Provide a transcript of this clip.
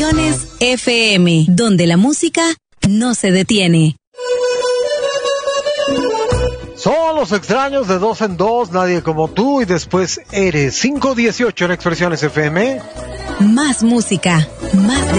Expresiones FM, donde la música no se detiene. Son los extraños de Dos en Dos, Nadie como tú, y después Eres. 5:18 en Expresiones FM. Más música, más